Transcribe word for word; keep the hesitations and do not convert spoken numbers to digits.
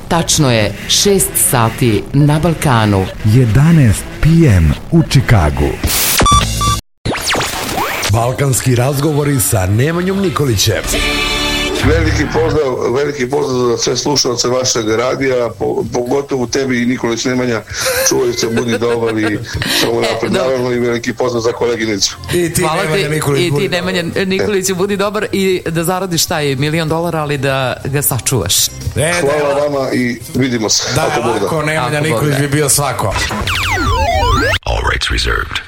Tačno je šest sati na Balkanu. jedanaest pe em u Čikagu. Balkanski razgovori sa Nemanjom Nikolićem. Veliki pozdrav, veliki pozdrav za sve slušalce vašeg radija, po, pogotovo tebi i Nikolić Nemanja, čuvaj se, budi dobar i samo napred, naravno i veliki pozdrav za koleginicu. I ti Hvala Nemanja ti, Nikolić, i ti Nemanja Nikoliću, budi dobar i da zaradiš taj milion dolara, ali da ga sačuvaš. E, Hvala da, vama i vidimo se. da je lako, Nemanja Nikolić bi bio svako. All rights reserved.